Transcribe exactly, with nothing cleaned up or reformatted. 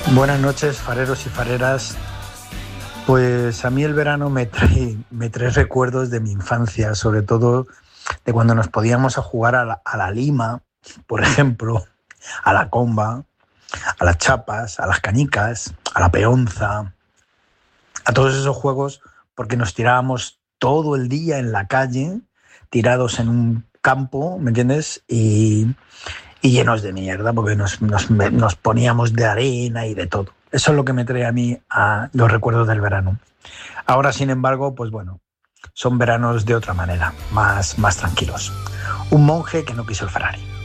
Buenas noches, fareros y fareras. Pues a mí el verano me trae, me trae recuerdos de mi infancia, sobre todo de cuando nos podíamos a jugar a la, a la lima, por ejemplo, a la comba, a las chapas, a las canicas, a la peonza, a todos esos juegos, porque nos tirábamos todo el día en la calle, tirados en un campo, ¿me entiendes? Y, y llenos de mierda, porque nos, nos, nos poníamos de arena y de todo. Eso es lo que me trae a mí a los recuerdos del verano. Ahora, sin embargo, pues bueno, son veranos de otra manera, más, más tranquilos. Un monje que no quiso el Ferrari.